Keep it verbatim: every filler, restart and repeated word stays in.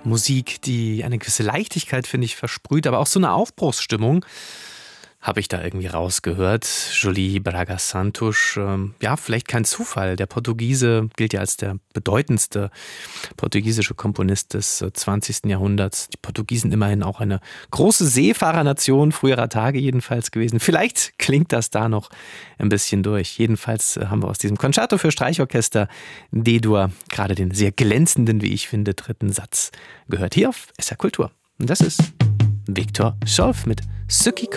Musik, die eine gewisse Leichtigkeit, finde ich, versprüht, aber auch so eine Aufbruchsstimmung habe ich da irgendwie rausgehört. Jolie Braga Santos, ähm, ja, vielleicht kein Zufall. Der Portugiese gilt ja als der bedeutendste portugiesische Komponist des äh, zwanzigsten Jahrhunderts. Die Portugiesen immerhin auch eine große Seefahrernation früherer Tage jedenfalls gewesen. Vielleicht klingt das da noch ein bisschen durch. Jedenfalls äh, haben wir aus diesem Concerto für Streichorchester D-Dur gerade den sehr glänzenden, wie ich finde, dritten Satz gehört. Hier auf S R Kultur. Und das ist Viktor Scholf mit Ce qui